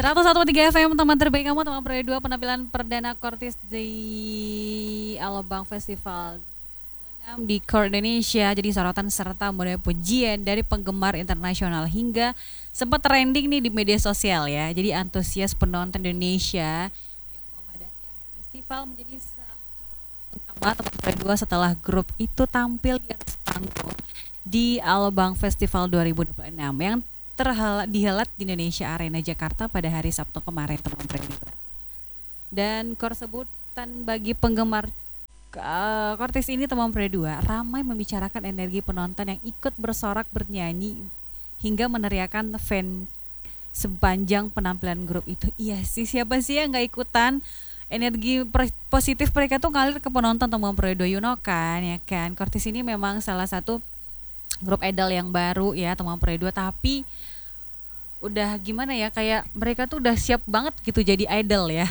101.3 FM, teman terbaik kamu, teman Pro 2, penampilan perdana Kortis di Alabang Festival di Core Indonesia jadi sorotan serta menuai pujian dari penggemar internasional hingga sempat trending nih di media sosial ya. Jadi antusias penonton Indonesia yang memadati area festival menjadi utama teman Pro 2 setelah grup itu tampil di atas panggung di Alabang Festival 2026 yang dihelat di Indonesia Arena Jakarta pada hari Sabtu kemarin teman Predika. Dan kor sebutan bagi penggemar Kortis ini teman Predua ramai membicarakan energi penonton yang ikut bersorak bernyanyi hingga meneriakan fan sepanjang penampilan grup itu. Iya sih, siapa sih yang nggak ikutan? Energi positif mereka tuh ngalir ke penonton teman Predua, you know kan, ya kan. Kortis ini memang salah satu grup idol yang baru ya teman Predua, tapi udah gimana ya, kayak mereka tuh udah siap banget gitu jadi idol ya.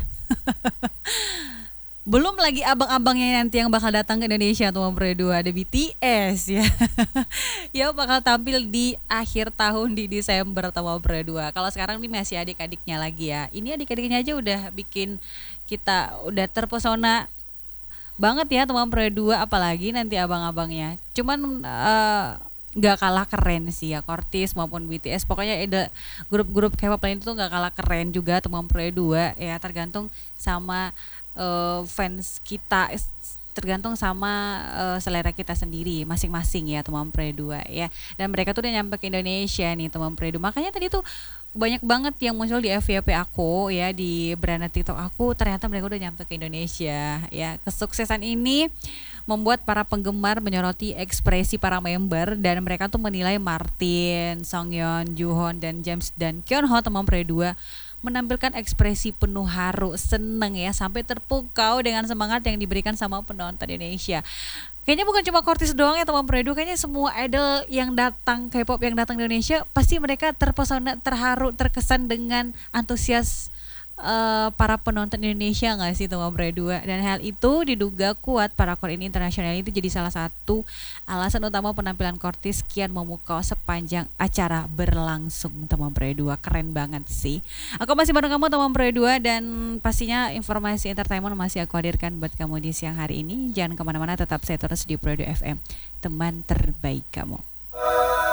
Belum lagi abang-abangnya nanti yang bakal datang ke Indonesia tuh Pro 2, ada BTS ya. Ya bakal tampil di akhir tahun di Desember tuh Pro 2. Kalau sekarang ini masih adik-adiknya lagi ya. Ini adik-adiknya aja udah bikin kita udah terpesona banget ya teman Pro 2, apalagi nanti abang-abangnya. Cuman nggak kalah keren sih ya Kortis maupun BTS, pokoknya ada grup-grup K-pop lain itu nggak kalah keren juga teman Pro 2 ya, tergantung sama fans kita, tergantung sama selera kita sendiri masing-masing ya teman Pro 2 ya. Dan mereka tuh udah nyampe ke Indonesia nih teman Pro 2, makanya tadi tuh banyak banget yang muncul di FYP aku ya, di beranda TikTok aku, ternyata mereka udah nyampe ke Indonesia ya. Kesuksesan ini membuat para penggemar menyoroti ekspresi para member dan mereka tuh menilai Martin, Songyeon, Juhon dan James dan Kyunho teman Pro 2 menampilkan ekspresi penuh haru, seneng ya, sampai terpukau dengan semangat yang diberikan sama penonton Indonesia. Kayaknya bukan cuma Kortis doang ya teman Pro 2, kayaknya semua idol yang datang K-pop yang datang ke Indonesia pasti mereka terpesona, terharu, terkesan dengan antusias para penonton Indonesia nggak sih teman Pro 2. Dan hal itu diduga kuat para core ini internasional itu jadi salah satu alasan utama penampilan Kortis kian memukau sepanjang acara berlangsung teman Pro 2. Keren banget sih. Aku masih bareng kamu teman Pro 2 dan pastinya informasi entertainment masih aku hadirkan buat kamu di siang hari ini. Jangan kemana-mana, tetap stay terus di Pro 2 FM, teman terbaik kamu.